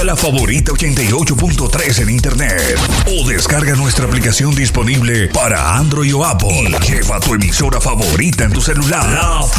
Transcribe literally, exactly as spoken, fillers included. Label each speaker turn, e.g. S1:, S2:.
S1: La Favorita ochenta y ocho punto tres en internet. O descarga nuestra aplicación disponible para Android o Apple. Y lleva tu emisora favorita en tu celular. La